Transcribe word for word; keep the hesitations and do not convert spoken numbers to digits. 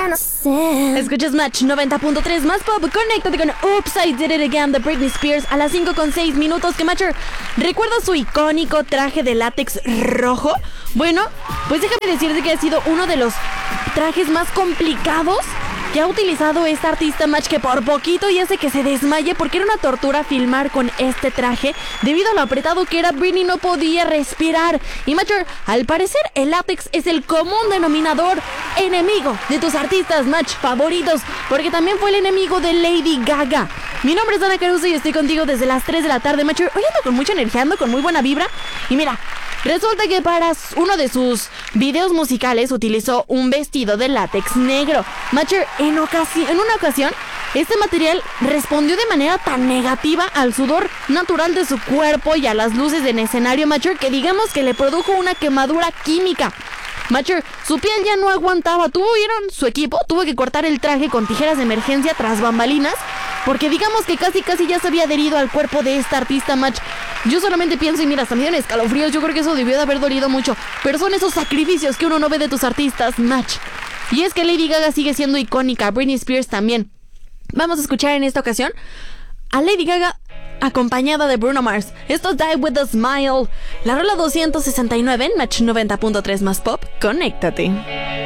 Escuchas Match noventa punto tres más pop. Conéctate con Oops, I Did It Again de Britney Spears a las cinco con seis minutos. Que Matcher, ¿recuerdas su icónico traje de látex rojo? Bueno, pues déjame decirte que ha sido uno de los trajes más complicados que ha utilizado esta artista, Match, que por poquito ya hace que se desmaye porque era una tortura filmar con este traje debido a lo apretado que era. Britney no podía respirar. Y Matcher, al parecer el látex es el común denominador enemigo de tus artistas, Match, favoritos, porque también fue el enemigo de Lady Gaga. Mi nombre es Ana Caruso y estoy contigo desde las tres de la tarde, Matcher. Hoy ando con mucha energía, ando con muy buena vibra. Y mira, resulta que para uno de sus videos musicales utilizó un vestido de látex negro. Matcher, en, ocasi- en una ocasión, este material respondió de manera tan negativa al sudor natural de su cuerpo y a las luces en escenario, Matcher, que digamos que le produjo una quemadura química. Matcher, su piel ya no aguantaba. Tuvieron, su equipo tuvo que cortar el traje con tijeras de emergencia tras bambalinas, porque digamos que casi casi ya se había adherido al cuerpo de esta artista, Match. Yo solamente pienso y mira, hasta me dieron escalofríos. Yo creo que eso debió de haber dolido mucho, pero son esos sacrificios que uno no ve de tus artistas, Match. Y es que Lady Gaga sigue siendo icónica, Britney Spears también. Vamos a escuchar en esta ocasión a Lady Gaga acompañada de Bruno Mars. Esto es Die With A Smile, la rola doscientos sesenta y nueve en Match noventa punto tres más pop. Conéctate.